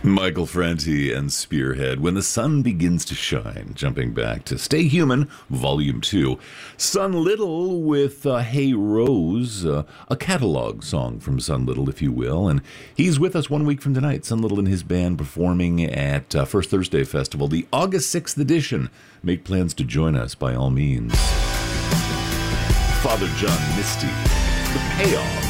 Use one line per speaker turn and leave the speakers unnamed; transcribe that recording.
Michael Franti and Spearhead, When the Sun Begins to Shine, jumping back to Stay Human, Volume 2. Sun Little with Hey Rose, a catalog song from Sun Little, if you will. And he's with us 1 week from tonight, Sun Little and his band performing at First Thursday Festival, the August 6th edition. Make plans to join us by all means. Father John Misty, The Payoff.